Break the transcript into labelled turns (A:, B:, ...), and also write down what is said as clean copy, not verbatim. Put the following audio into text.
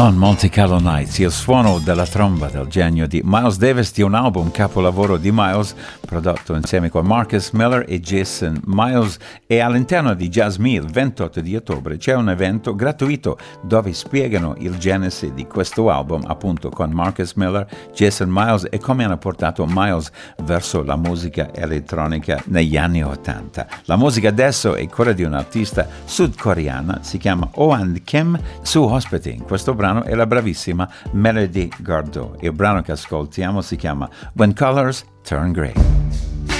A: On Monte Carlo Nights, il suono della tromba del genio di Miles Davis, di un album capolavoro di Miles, prodotto insieme con Marcus Miller e Jason Miles, e all'interno di Jazz Me il 28 di ottobre c'è un evento gratuito dove spiegano il genesi di questo album, appunto con Marcus Miller, Jason Miles e come hanno portato Miles verso la musica elettronica negli anni 80. La musica adesso è quella di un'artista sudcoreana, si chiama Oh and Kim, su ospite in questo brano è la bravissima Melody Gardot. Il brano che ascoltiamo si chiama When Colors Turn Grey.